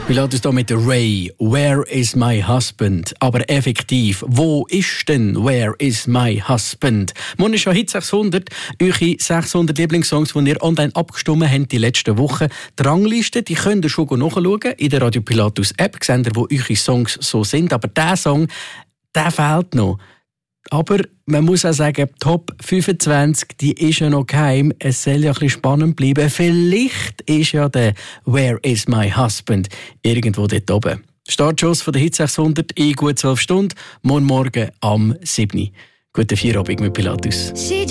Pilatus hier mit Ray. Where is my husband? Aber effektiv, wo ist denn Where is my husband? Morgen ist ja Hit 600. Eure 600 Lieblingssongs, die ihr online abgestimmt habt die letzten Wochen. Die Rangliste, die könnt ihr schon nachschauen. In der Radio Pilatus App seht ihr, wo eure Songs so sind. Aber dieser Song, der fehlt noch. Aber man muss auch sagen, Top 25, die ist ja noch geheim. Es soll ja ein bisschen spannend bleiben. Vielleicht ist ja der Where is my husband irgendwo dort oben. Startschuss von der Hit 600 in gut 12 Stunden. Morgen am 7. Guten Feierabend mit Pilatus.